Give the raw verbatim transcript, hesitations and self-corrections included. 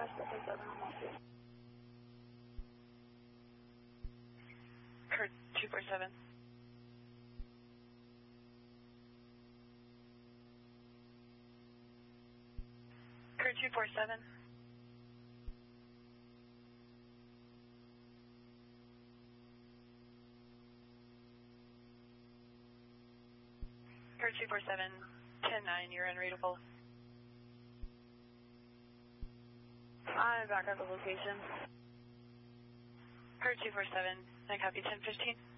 West Delta seven, almost two. Kurt two four seven. Kurt two four seven. Kurt two four seven, ten nine, you're unreadable. I'm back at the location. Kurt two four seven, I copy ten fifteen.